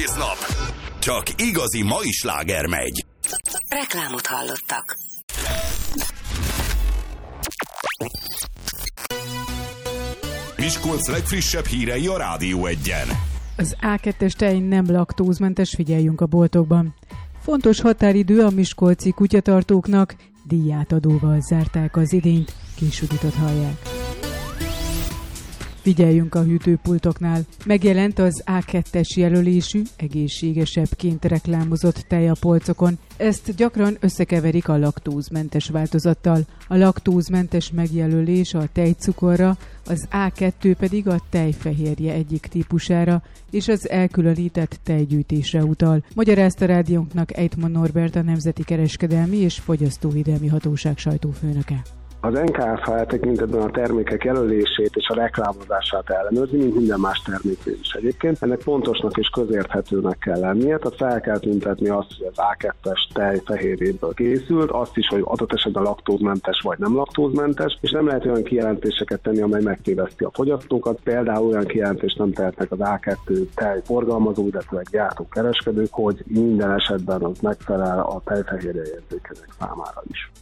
Nap. Csak igazi mai sláger megy. Reklámot hallottak. Miskolc legfrissebb hírei a Rádió 1-en. Az A2-es tej nem laktózmentes, figyeljünk a boltokban. Fontos határidő a miskolci kutyatartóknak, díjátadóval zárták az idényt, Kis-Juditot hallják. Figyeljünk a hűtőpultoknál. Megjelent az A2-es jelölésű, egészségesebbként reklámozott tej a polcokon. Ezt gyakran összekeverik a laktózmentes változattal. A laktózmentes megjelölés a tejcukorra, az A2 pedig a tejfehérje egyik típusára, és az elkülönített tejgyűjtésre utal. Magyarázta rádiónknak Ejtman Norbert, a Nemzeti Kereskedelmi és Fogyasztóvédelmi Hatóság sajtófőnöke. Az NKFH tekintetben a termékek jelölését és a reklámozását ellenőrzi, mint minden más terméknél is egyébként. Ennek pontosnak és közérthetőnek kell lennie, tehát fel kell tüntetni azt, hogy az A2-es tej fehérjéből készült, azt is, hogy adott esetben laktózmentes vagy nem laktózmentes, és nem lehet olyan kijelentéseket tenni, amely megtéveszti a fogyasztókat. Például olyan kijelentést nem tehetnek az A2 tej forgalmazó, illetve gyártó kereskedők, hogy minden esetben az megfelel a tejfehérje érzékenyek számára is.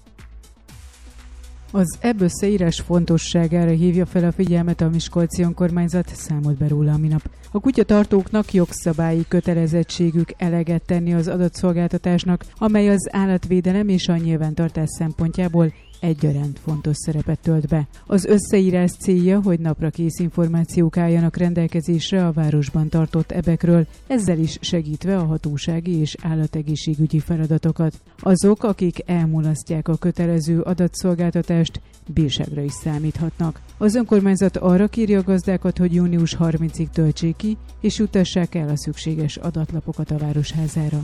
Az ebb összeírás fontosságára hívja fel a figyelmet a miskolci önkormányzat, számolt be róla a minap. A kutyatartóknak jogszabályi kötelezettségük eleget tenni az adatszolgáltatásnak, amely az állatvédelem és a nyilvántartás szempontjából egyaránt fontos szerepet tölt be. Az összeírás célja, hogy napra kész információk álljanak rendelkezésre a városban tartott ebekről, ezzel is segítve a hatósági és állategészségügyi feladatokat. Azok, akik elmulasztják a kötelező adatszolgáltatást, bírságra is számíthatnak. Az önkormányzat arra kéri a gazdákat, hogy június 30-ig töltsék ki, és juttassák el a szükséges adatlapokat a városházára.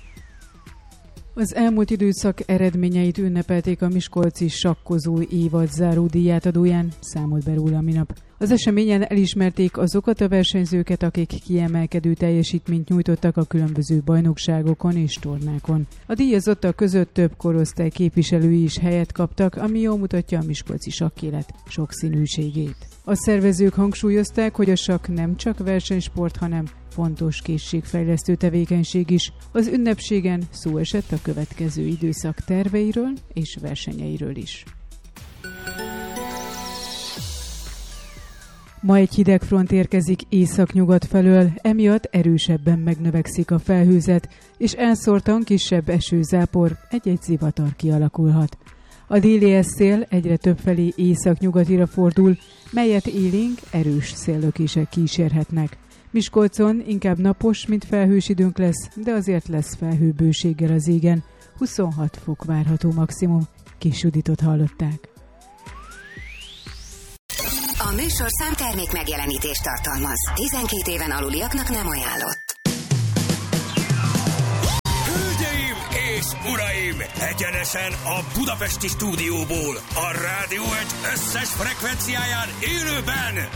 Az elmúlt időszak eredményeit ünnepelték a miskolci sakkozó évad záró díjátadóján, számolt be róla minap. Az eseményen elismerték azokat a versenyzőket, akik kiemelkedő teljesítményt nyújtottak a különböző bajnokságokon és tornákon. A díjazottak között több korosztály képviselői is helyet kaptak, ami jól mutatja a miskolci sakkélet sokszínűségét. A szervezők hangsúlyozták, hogy a sakk nem csak versenysport, hanem fontos készségfejlesztő tevékenység is. Az ünnepségen szó esett a következő időszak terveiről és versenyeiről is. Ma egy hideg front érkezik északnyugat felől, emiatt erősebben megnövekszik a felhőzet, és elszórtan kisebb esőzápor, egy-egy zivatar kialakulhat. A déli szél egyre többfelé északnyugatira fordul, melyet élénk, erős széllökések kísérhetnek. Miskolcon inkább napos, mint felhős időnk lesz, de azért lesz felhőbőséggel az égen. 26 fok várható maximum. Kis-Juditot hallották. A műsorszám termék megjelenítést tartalmaz. 12 éven aluliaknak nem ajánlott. Hölgyeim és uraim! Egyenesen a budapesti stúdióból, a Rádió 1 összes frekvenciáján élőben